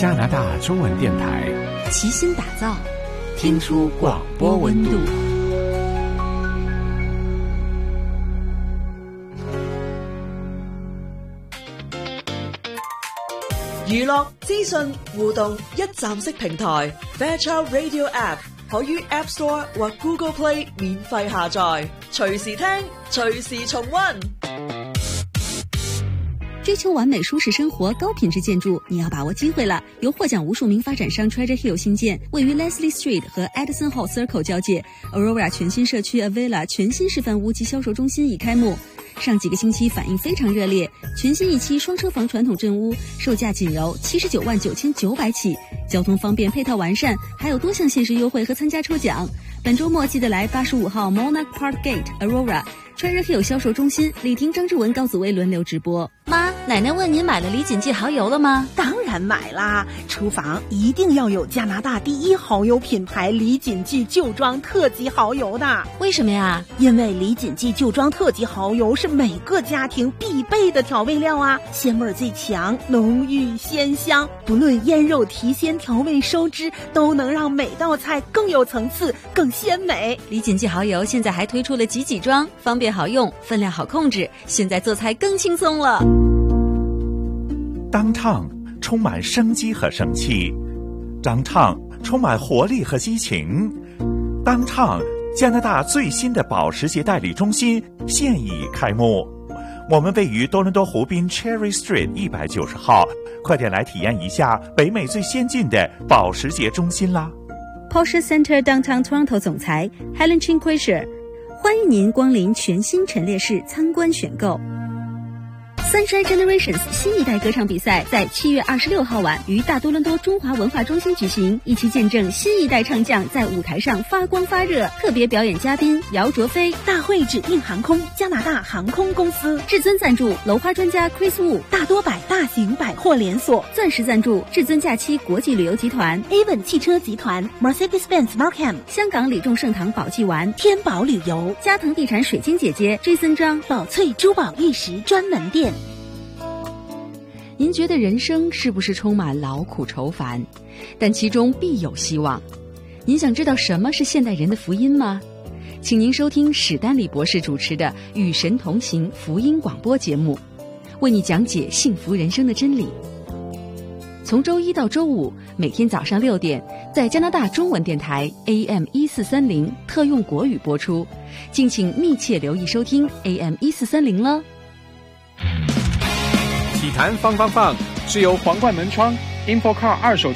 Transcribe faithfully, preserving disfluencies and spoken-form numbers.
加拿大中文电台， 齐心打造， 听出广播温度。 娛樂資訊互動一站式平台 Fairchild Radio App 可於 App Store 或 Google Play 免費下載，隨時聽，隨時重溫。 追求完美舒適生活，高品質建築，你要把握機會了。由獲獎無數名發展商 Treasure Hill 新建，位於 Leslie Street 和 Edison Hall Circle 交界 Aurora 全新社區 Avila 全新示範屋及銷售中心已開幕。上幾個星期反應非常熱烈，全新一期雙車房傳統鎮屋，售價僅由七十九萬九千九百起，交通方便，配套完善，還有多項限時優惠和參加抽獎。本週末記得來八十五號 Monarch Park Gate Aurora Treasure Hill 銷售中心，李婷、張志文、高子薇輪流直播。 媽，奶奶問您買了李錦記蠔油了嗎？ 當然買啦，廚房一定要有加拿大第一蠔油品牌李錦記舊裝特級蠔油的。 為什麼呀？ 因為李錦記舊裝特級蠔油是每個家庭必備的調味料啊，鮮味最強，濃郁鮮香，不論醃肉提鮮調味收汁，都能讓每道菜更有層次，更鮮美。 李錦記蠔油現在還推出了幾幾裝，方便好用，分量好控制，現在做菜更輕鬆了。 Downtown 充滿生機和生氣， Downtown 充滿活力和激情。 Downtown 加拿大最新的保時捷代理中心現已開幕，我們位於多倫多湖濱 Cherry Street 一百九十號，快點來體驗一下北美最先進的保時捷中心啦。 Porsche Center Downtown Toronto 總裁 Helen Chin-Quisher， 歡迎您光臨全新陳列室參觀選購。Sunshine Generations 新一代歌唱比賽在七月二十六號晚於大多倫多中華文化中心舉行，一起見證新一代唱將在舞台上發光發熱。特別表演嘉賓姚卓飛， 大會指定航空加拿大航空公司， 至尊贊助樓花專家 Chris Wu， 大多百大型百貨連鎖， 鑽石贊助至尊假期國際旅遊集團 Avon 汽車集團 Mercedes-Benz Markham， 香港李眾盛堂寶濟丸， 天寶旅遊， 嘉騰地產水晶姐姐 Jason 張， 寶翠珠寶玉石專門店。 您覺得人生是不是充滿勞苦愁煩？但其中必有希望。您想知道什麼是現代人的福音嗎？請您收聽史丹利博士主持的《與神同行》福音廣播節目，為你講解幸福人生的真理。從周一到周五，每天早上六點，在加拿大中文電台 A M 一四三零特用國語播出，敬請密切留意收聽 A M 一四三零了。 體壇放放放是由皇冠門窗 InfoCar 二手